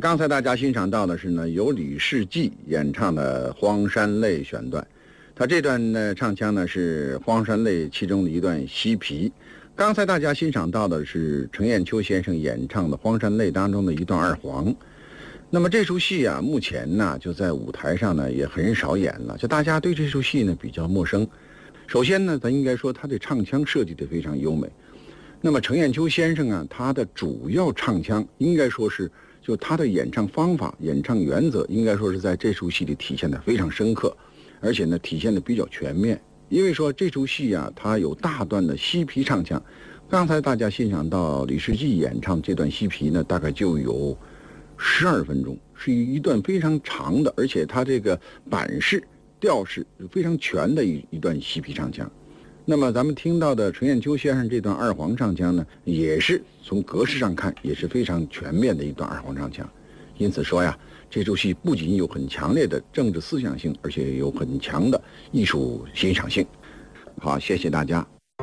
刚才大家欣赏到的是呢，由李世济演唱的《荒山泪》选段。他这段呢唱腔呢是《荒山泪》其中的一段西皮。刚才大家欣赏到的是程砚秋先生演唱的《荒山泪》当中的一段二黄。那么这出戏啊，目前呢就在舞台上呢也很少演了，就大家对这出戏呢比较陌生。首先呢，咱应该说他的唱腔设计得非常优美。那么程砚秋先生啊，他的主要唱腔应该说是，就他的演唱方法、演唱原则，应该说是在这出戏里体现的非常深刻，而且呢体现的比较全面。因为说这出戏啊，它有大段的西皮唱腔。刚才大家欣赏到李世济演唱这段西皮呢，大概就有12分钟，是一段非常长的，而且它这个板式、调式非常全的一段西皮唱腔。那么咱们听到的程砚秋先生这段二黄唱腔呢，也是从格式上看也是非常全面的一段二黄唱腔。因此说呀，这出戏不仅有很强烈的政治思想性，而且有很强的艺术欣赏性。好，谢谢大家。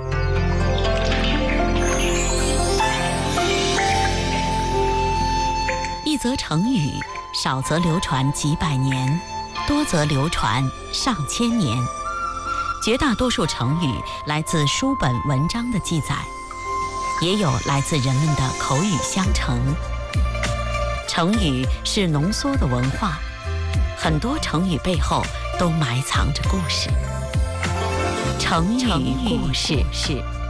一则成语，少则流传几百年，多则流传上千年。绝大多数成语来自书本文章的记载，也有来自人们的口语相承。成语是浓缩的文化，很多成语背后都埋藏着故事。成语故事。